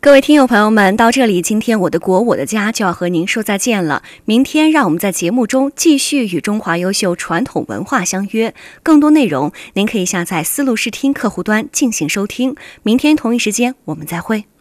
各位听友朋友们，到这里，今天我的国我的家就要和您说再见了。明天让我们在节目中继续与中华优秀传统文化相约。更多内容您可以下载思路视听客户端进行收听。明天同一时间我们再会。